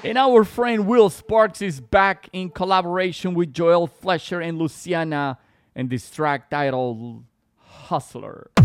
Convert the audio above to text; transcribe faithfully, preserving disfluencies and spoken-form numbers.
And our friend Will Sparks is back in collaboration with Joel Fletcher and Luciana and this track titled Hustler.